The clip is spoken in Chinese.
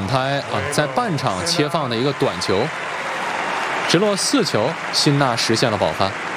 反拍啊，在半场切放的一个短球，直落4球，辛纳实现了保发。